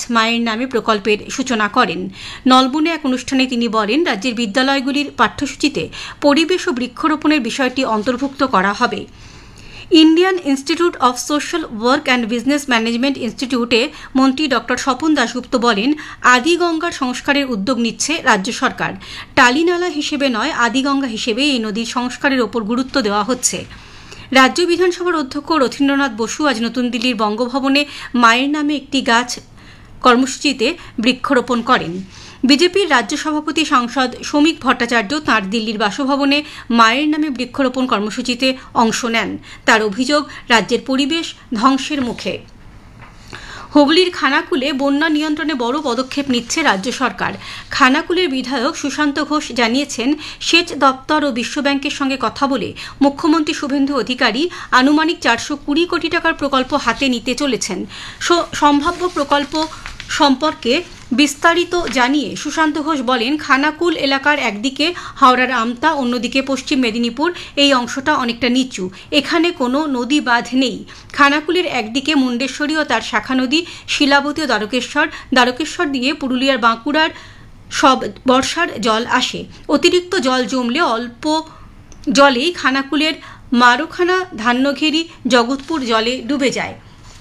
মায়ের নামে প্রকল্পের সূচনা করেন। নলবনে এক অনুষ্ঠানে তিনি বলেন, রাজ্যের বিদ্যালয়গুলির পাঠ্যসূচিতে পরিবেশ ও বৃক্ষরোপণের বিষয়টি অন্তর্ভুক্ত করা হবে। Indian institute of social work and business management ইনস্টিটিউটে মন্ত্রী ডক্টর স্বপন দাশগুপ্ত বলেন, আদিগঙ্গার সংস্কারের উদ্যোগ নিচ্ছে রাজ্য সরকার। টালিনালা হিসেবে নয়, আদিগঙ্গা হিসেবে এই নদীর সংস্কারের ওপর গুরুত্ব দেওয়া হচ্ছে। রাজ্য বিধানসভার অধ্যক্ষ রথীন্দ্রনাথ বসু আজ নতুন দিল্লির বঙ্গভবনে মায়ের নামে একটি গাছ কর্মসূচিতে বৃক্ষরোপণ করেন। বিজেপির রাজ্য সভাপতি সাংসদ শ্রমিক ভট্টাচার্য তাঁর দিল্লির বাসভবনে মায়ের নামে বৃক্ষরোপণ কর্মসূচিতে অংশ নেন। তার অভিযোগ, রাজ্যের পরিবেশ ধ্বংসের মুখে। হুগলির খানাকুলে বন্যা নিয়ন্ত্রণে বড় পদক্ষেপ নিচ্ছে রাজ্য সরকার। খানাকুলের বিধায়ক সুশান্ত ঘোষ জানিয়েছেন, সেচ দপ্তর ও বিশ্বব্যাংকের সঙ্গে কথা বলে মুখ্যমন্ত্রী শুভেন্দু অধিকারী আনুমানিক 420 কোটি টাকার প্রকল্প হাতে নিতে চলেছেন। সম্ভাব্য প্রকল্প সম্পর্কে বিস্তারিত জানিয়ে সুশান্ত ঘোষ বলেন, খানাকুল এলাকার একদিকে হাওড়ার আমতা, অন্যদিকে পশ্চিম মেদিনীপুর। এই অংশটা অনেকটা নিচু, এখানে কোনো নদী বাঁধ নেই। খানাকুলের একদিকে মুন্ডেশ্বরী ও তার শাখা নদী শিলাবতী ও দ্বারকেশ্বর দিয়ে পুরুলিয়ার বাঁকুড়ার সব বর্ষার জল আসে। অতিরিক্ত জল জমলে অল্প জলেই খানাকুলের মারোখানা, ধান্যঘেরি, জগৎপুর জলে ডুবে যায়।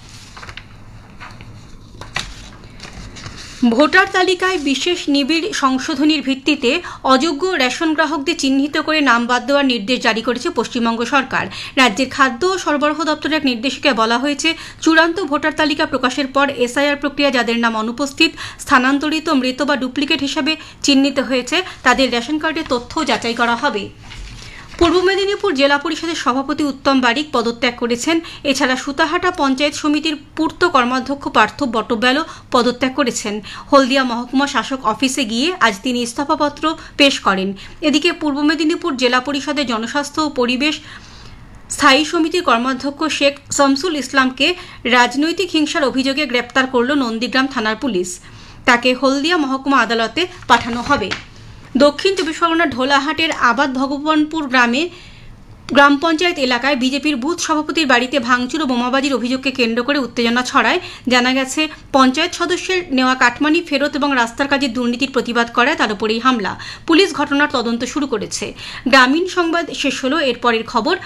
ভোটার তালিকায় বিশেষ নিবিড় সংশোধনীর ভিত্তিতে অযোগ্য রেশন গ্রাহকদের চিহ্নিত করে নাম বাদ দেওয়ার নির্দেশ জারি করেছে পশ্চিমবঙ্গ সরকার। রাজ্যের খাদ্য ও সরবরাহ দপ্তরের এক নির্দেশিকায় বলা হয়েছে, চূড়ান্ত ভোটার তালিকা প্রকাশের পর এসআইআর প্রক্রিয়া যাদের নাম অনুপস্থিত, স্থানান্তরিত, মৃত বা ডুপ্লিকেট হিসাবে চিহ্নিত হয়েছে, তাদের রেশন কার্ডের তথ্য যাচাই করা হবে। পূর্ব মেদিনীপুর জেলা পরিষদের সভাপতি উত্তম বারিক পদত্যাগ করেছেন। এছাড়া সুতাহাটা পঞ্চায়েত সমিতির পূর্ত কর্মাধ্যক্ষ পার্থ বটব্যালও পদত্যাগ করেছেন। হলদিয়া মহকুমা শাসক অফিসে গিয়ে আজ তিনি ইস্তফাপত্র পেশ করেন। এদিকে পূর্ব মেদিনীপুর জেলা পরিষদের জনস্বাস্থ্য ও পরিবেশ স্থায়ী সমিতির কর্মাধ্যক্ষ শেখ শামসুল ইসলামকে রাজনৈতিক হিংসার অভিযোগে গ্রেপ্তার করল নন্দীগ্রাম থানার পুলিশ। তাকে হলদিয়া মহকুমা আদালতে পাঠানো হবে। দক্ষিণ চব্বিশ পরগনার ঢোলাহাটের আবাদ ভগবানপুর গ্রাম পঞ্চায়েত এলাকায় বিজেপির বুথ সভাপতির বাড়িতে ভাঙচুর ও বোমাবাজির অভিযোগকে কেন্দ্র করে উত্তেজনা ছড়ায়। জানা গেছে, পঞ্চায়েত সদস্যের নেওয়া কাটমানি ফেরত এবং রাস্তার কাজের দুর্নীতির প্রতিবাদ করায় তার উপরেই হামলা। পুলিশ ঘটনার তদন্ত শুরু করেছে। গ্রামীণ সংবাদ শেষ হলো। এরপরের খবর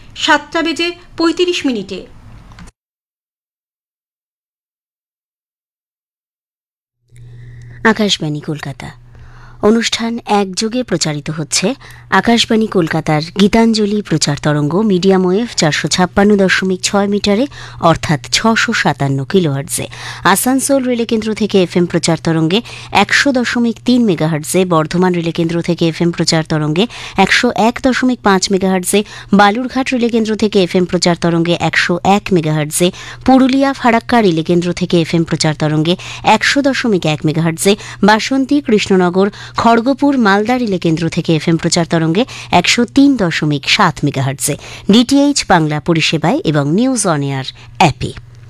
7:35। আকাশবাণী কলকাতা। অনুষ্ঠান একযোগে প্রচারিত হচ্ছে আকাশবাণী কলকাতার গীতাঞ্জলি প্রচার তরঙ্গ মিডিয়াম ওয়েভ 456.6 মিটারে, অর্থাৎ 657 কিলোহার্টজে। আসানসোল রেলকেন্দ্র থেকে এফএম প্রচার তরঙ্গে 100.3 মেগাহার্টজে, বর্ধমান রেলকেন্দ্র থেকে এফএম প্রচার তরঙ্গে 101.5 মেগাহার্টজে, বালুরঘাট রেলকেন্দ্র থেকে এফএম প্রচার তরঙ্গে 101 মেগাহার্টজে, পুরুলিয়া ফারাক্কা রেলকেন্দ্র থেকে এফএম প্রচার তরঙ্গে 100.1 মেগাহার্টজে, বাসন্তী, কৃষ্ণনগর, খড়গপুর, মালদা রেলকেন্দ্র থেকে এফএম প্রচার তরঙ্গে 103.7 মেগাহার্টজে, ডিটিএইচ বাংলা পরিষেবায় এবং নিউজ অন এয়ার অ্যাপে।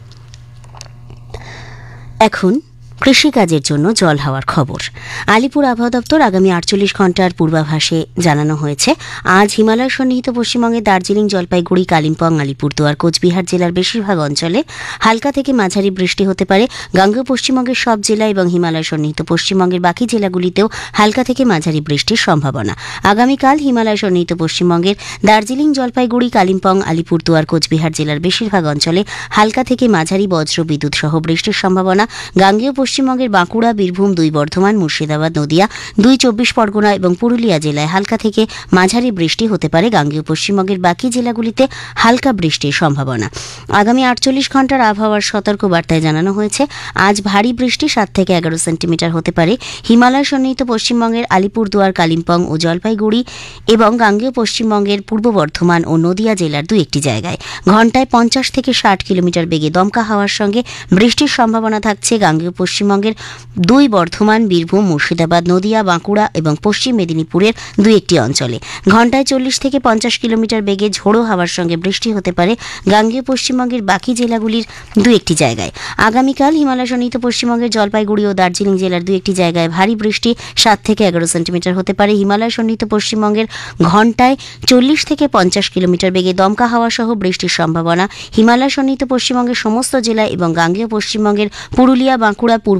এখন কৃষিকাজের জন্য জল হওয়ার খবর। আলিপুর আবহাওয়া দপ্তর আগামী 48 ঘণ্টার পূর্বাভাসে জানানো হয়েছে, আজ হিমালয় সন্নিহিত পশ্চিমবঙ্গের দার্জিলিং, জলপাইগুড়ি, কালিম্পং, আলিপুরদুয়ার, কোচবিহার জেলার বেশিরভাগ অঞ্চলে হালকা থেকে মাঝারি বৃষ্টি হতে পারে। গাঙ্গেয় পশ্চিমবঙ্গের সব জেলা এবং হিমালয় সন্নিহিত পশ্চিমবঙ্গের বাকি জেলাগুলিতেও হালকা থেকে মাঝারি বৃষ্টির সম্ভাবনা। আগামীকাল হিমালয় সন্নিহিত পশ্চিমবঙ্গের দার্জিলিং, জলপাইগুড়ি, কালিম্পং, আলিপুরদুয়ার, কোচবিহার জেলার বেশিরভাগ অঞ্চলে হালকা থেকে মাঝারি বজ্র বিদ্যুৎ সহ বৃষ্টির সম্ভাবনা। গাঙ্গেয় পশ্চিমবঙ্গের বাঁকুড়া, বীরভূম, 2 বর্ধমান, মুর্শিদাবাদ, নদিয়া, 2 চব্বিশ পরগনা এবং পুরুলিয়া জেলায় হালকা থেকে মাঝারি বৃষ্টি হতে পারে। গাঙ্গেয় পশ্চিমবঙ্গের বাকি জেলাগুলিতে হালকা বৃষ্টির সম্ভাবনা। আগামী 48 ঘণ্টার আবহাওয়ার সতর্কবার্তায় জানানো হয়েছে, আজ ভারী বৃষ্টি 7 থেকে 11 সেন্টিমিটার হতে পারে। হিমালয় সন্নিহিত পশ্চিমবঙ্গের আলিপুরদুয়ার, কালিম্পং ও জলপাইগুড়ি এবং গাঙ্গেয় পশ্চিমবঙ্গের পূর্ব বর্ধমান ও নদিয়া জেলার 2-1টি জায়গায় ঘণ্টায় 50 থেকে 60 কিলোমিটার বেগে দমকা হাওয়ার সঙ্গে বৃষ্টির সম্ভাবনা থাকছে। গাঙ্গেয় পশ্চিমবঙ্গের 2 বর্ধমান, বীরভূম, মুর্শিদাবাদ, নদিয়া, বাঁকুড়া এবং পশ্চিম মেদিনীপুরের 2-1টি অঞ্চলে ঘণ্টায় 40 থেকে 50 কিলোমিটার বেগে ঝোড়ো হাওয়ার সঙ্গে বৃষ্টি হতে পারে। গাঙ্গেয় পশ্চিমবঙ্গের বাকি জেলাগুলির 2-1টি জায়গায়। আগামীকাল হিমালয় সন্নিহিত পশ্চিমবঙ্গের জলপাইগুড়ি ও দার্জিলিং জেলার 2-1টি জায়গায় ভারী বৃষ্টি 7 থেকে 11 সেন্টিমিটার হতে পারে। হিমালয় সন্নিহিত পশ্চিমবঙ্গের ঘণ্টায় 40 থেকে 50 কিলোমিটার বেগে দমকা হাওয়া সহ বৃষ্টির সম্ভাবনা। হিমালয় সন্নিহিত পশ্চিমবঙ্গের সমস্ত জেলা এবং গাঙ্গেয় পশ্চিমবঙ্গের পুরুলিয়া, বাঁকুড়া,